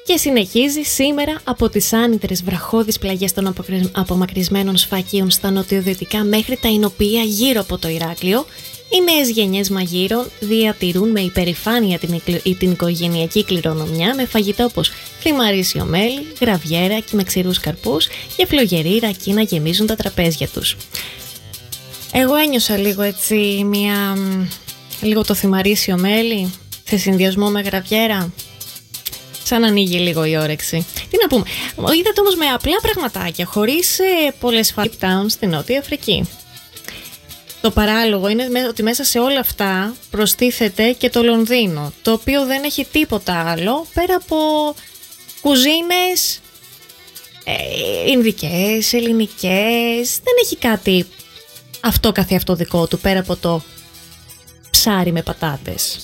Και συνεχίζει σήμερα από τις άνυδρες βραχώδεις πλαγιές των απομακρυσμένων σφακίων στα νοτιοδυτικά μέχρι τα Ινωπία γύρω από το Ηράκλειο, οι νέες γενιές μαγείρων διατηρούν με υπερηφάνεια την οικογενειακή κληρονομιά με φαγητά όπως φλιμαρίσιο μέλι, γραβιέρα και με ξηρούς καρπούς και φλογερή ρακί να γεμίζουν τα τραπέζια τους. Εγώ ένιωσα λίγο έτσι λίγο το θυμαρίσιο μέλι σε συνδυασμό με γραβιέρα. Σαν ανοίγει λίγο η όρεξη. Τι να πούμε. Είδατε όμως με απλά πραγματάκια, χωρίς πολλές Cape Town στη Νότια Αφρική. Το παράλογο είναι ότι μέσα σε όλα αυτά προστίθεται και το Λονδίνο, το οποίο δεν έχει τίποτα άλλο πέρα από κουζίνες ινδικές, ελληνικές. Δεν έχει κάτι αυτό καθεαυτό δικό του πέρα από το ψάρι με πατάτες.